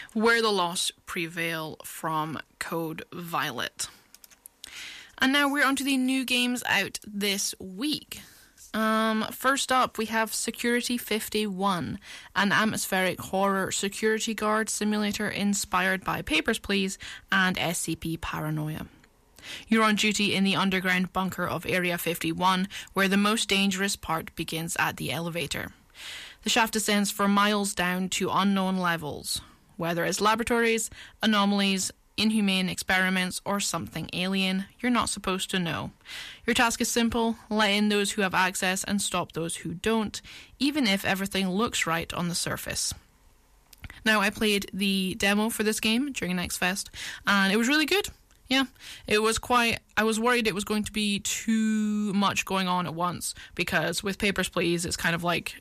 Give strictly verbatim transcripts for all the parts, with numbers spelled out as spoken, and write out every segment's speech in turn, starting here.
Where the Lost Prevail from Code Violet. And now we're on to the new games out this week. Um, first up, we have Security fifty-one, an atmospheric horror security guard simulator inspired by Papers, Please and S C P Paranoia. You're on duty in the underground bunker of Area fifty-one, where the most dangerous part begins at the elevator. The shaft descends for miles down to unknown levels, whether it's laboratories, anomalies, inhumane experiments, or something alien, you're not supposed to know. Your task is simple: let in those who have access and stop those who don't, even if everything looks right on the surface. Now, I played the demo for this game during Next Fest, and it was really good. Yeah, it was quite... I was worried it was going to be too much going on at once, because with Papers, Please, it's kind of like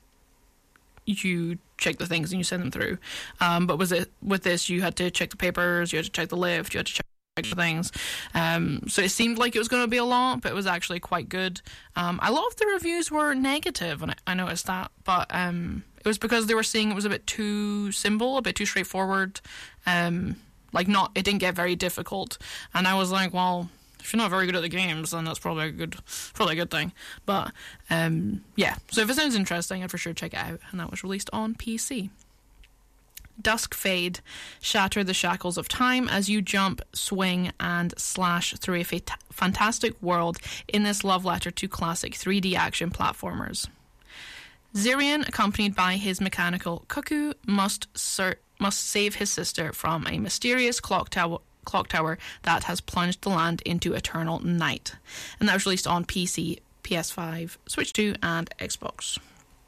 you check the things and you send them through. Um, but was it with this, you had to check the papers, you had to check the lift, you had to check the things. Um, so it seemed like it was going to be a lot, but it was actually quite good. Um, a lot of the reviews were negative, and I, I noticed that. But um, it was because they were saying it was a bit too simple, a bit too straightforward. Um, like not, it didn't get very difficult. And I was like, well, if you're not very good at the games, then that's probably a good, probably a good thing. But um, yeah, so if it sounds interesting, I'd for sure check it out. And that was released on P C. Dusk Fade. Shatter the shackles of time as you jump, swing, and slash through a fat- fantastic world in this love letter to classic three D action platformers. Zirian, accompanied by his mechanical cuckoo, must ser- must save his sister from a mysterious clock tower. clock tower that has plunged the land into eternal night. And that was released on P C, P S five, Switch two and Xbox.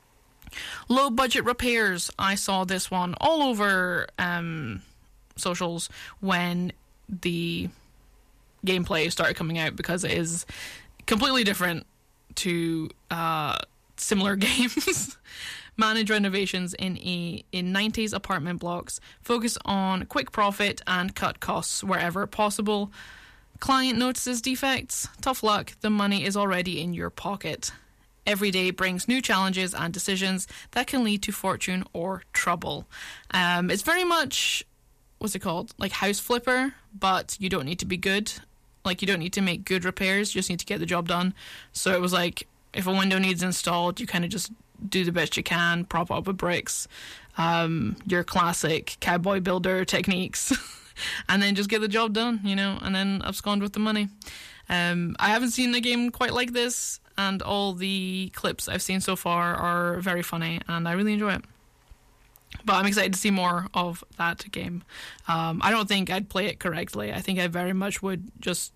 Low budget repairs. I saw this one all over um, socials when the gameplay started coming out, because it is completely different to uh, similar games. Manage renovations in a in nineties apartment blocks. Focus on quick profit and cut costs wherever possible. Client notices defects. Tough luck, the money is already in your pocket. Every day brings new challenges and decisions that can lead to fortune or trouble. Um, it's very much, what's it called? Like House Flipper, but you don't need to be good. Like, you don't need to make good repairs, you just need to get the job done. So it was like, if a window needs installed, you kind of just do the best you can, prop up with bricks, um, your classic cowboy builder techniques, and then just get the job done, you know, and then abscond with the money. Um, I haven't seen a game quite like this, and all the clips I've seen so far are very funny, and I really enjoy it. But I'm excited to see more of that game. Um, I don't think I'd play it correctly. I think I very much would just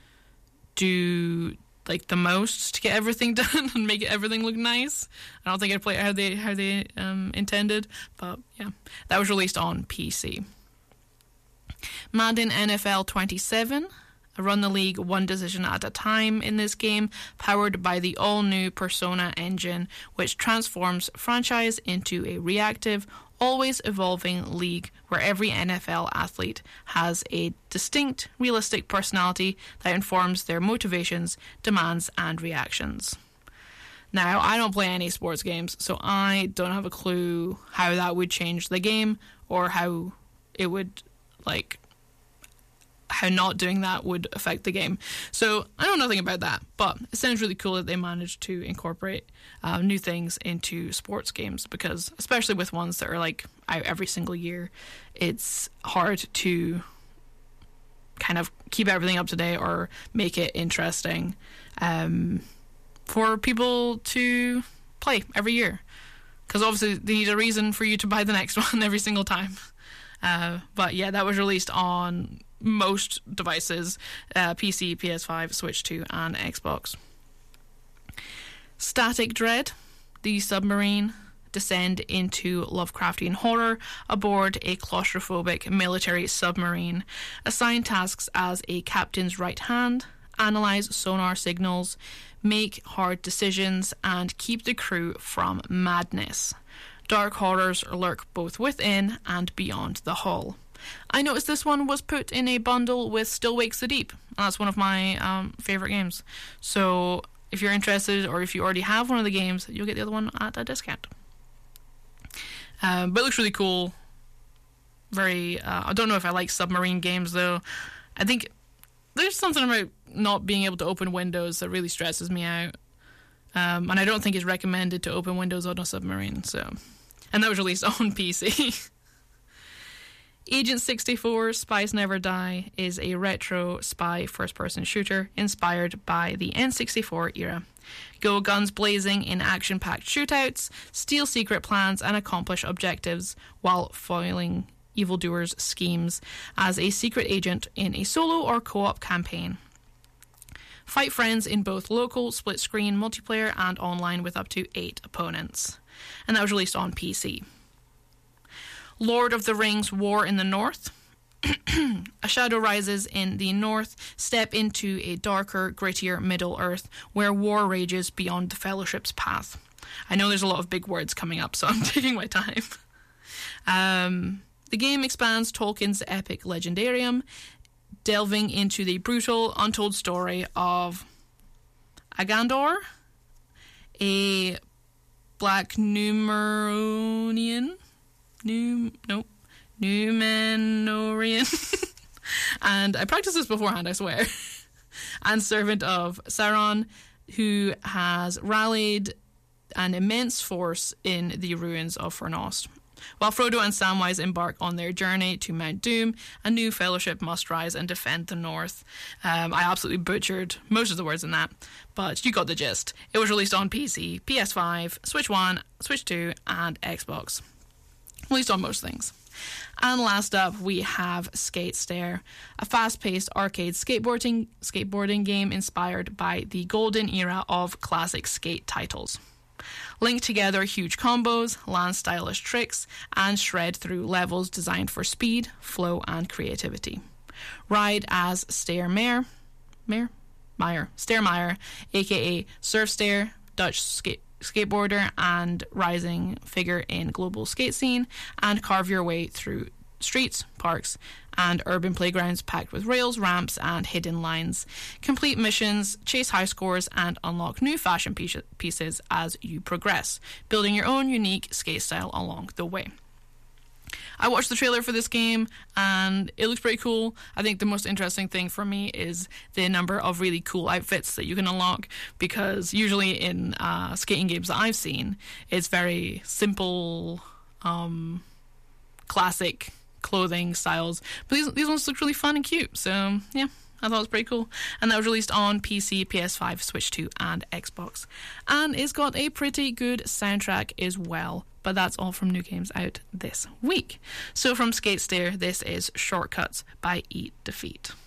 do like the most to get everything done and make everything look nice. I don't think I'd play it how they how they um, intended, but yeah, that was released on P C. Madden N F L twenty-seven. Run the league one decision at a time in this game, powered by the all-new Persona engine, which transforms franchise into a reactive, always evolving league where every N F L athlete has a distinct, realistic personality that informs their motivations, demands, and reactions. Now, I don't play any sports games, so I don't have a clue how that would change the game, or how it would, like, how not doing that would affect the game. So I know nothing about that, but it sounds really cool that they managed to incorporate uh, new things into sports games, because especially with ones that are like out every single year, it's hard to kind of keep everything up to date or make it interesting um, for people to play every year, because obviously they need a reason for you to buy the next one every single time. Uh, but yeah, that was released on most devices, uh, P C, P S five, Switch two and Xbox. Static Dread. The submarine. Descend into Lovecraftian horror aboard a claustrophobic military submarine. Assign tasks as a captain's right hand. Analyze sonar signals. Make hard decisions and keep the crew from madness. Dark horrors lurk both within and beyond the hull. I noticed this one was put in a bundle with Still Wakes the Deep, and that's one of my um, favourite games. So if you're interested, or if you already have one of the games, you'll get the other one at a discount. Um, but it looks really cool. very, uh, I don't know if I like submarine games, though. I think there's something about not being able to open windows that really stresses me out. Um, and I don't think it's recommended to open windows on a submarine, so. And that was released on P C. Agent sixty-four, Spies Never Die, is a retro spy first-person shooter inspired by the N sixty-four era. Go guns blazing in action-packed shootouts, steal secret plans and accomplish objectives while foiling evildoers' schemes as a secret agent in a solo or co-op campaign. Fight friends in both local, split-screen, multiplayer and online with up to eight opponents. And that was released on P C. Lord of the Rings War in the North. A shadow rises in the north. Step into a darker, grittier Middle-earth where war rages beyond the Fellowship's path. I know there's a lot of big words coming up, so I'm taking my time. Um, the game expands Tolkien's epic legendarium, delving into the brutal, untold story of Agandor, a black Numenorian, Num, nope, Numenorian, and I practiced this beforehand, I swear, and servant of Sauron, who has rallied an immense force in the ruins of Fernost. While Frodo and Samwise embark on their journey to Mount Doom, a new fellowship must rise and defend the North. Um, I absolutely butchered most of the words in that, but you got the gist. It was released on P C, P S five, Switch one, Switch two, and Xbox. Released on most things. And last up, we have Skate Stair, a fast-paced arcade skateboarding skateboarding game inspired by the golden era of classic skate titles. Link together huge combos, land stylish tricks, and shred through levels designed for speed, flow, and creativity. Ride as Stair Meyer, Meyer? Meyer, Stair Meyer, aka Surf Stair, Dutch skate skateboarder and rising figure in global skate scene, and carve your way through streets, parks, and urban playgrounds packed with rails, ramps, and hidden lines. Complete missions, chase high scores, and unlock new fashion pieces as you progress, building your own unique skate style along the way. I watched the trailer for this game and it looks pretty cool. I think the most interesting thing for me is the number of really cool outfits that you can unlock, because usually in uh, skating games that I've seen, it's very simple, um, classic clothing styles. But these, these ones look really fun and cute. So, yeah, I thought it was pretty cool. And that was released on P C, P S five, Switch two, and Xbox. And it's got a pretty good soundtrack as well. But that's all from new games out this week. So from Skate Stair, this is Shortcuts by Eat Defeat.